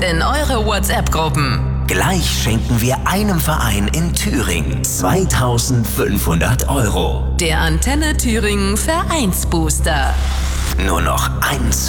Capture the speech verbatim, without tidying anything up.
in eure WhatsApp-Gruppen. Gleich schenken wir einem Verein in Thüringen zweitausendfünfhundert Euro. Der Antenne Thüringen Vereinsbooster. Nur noch eins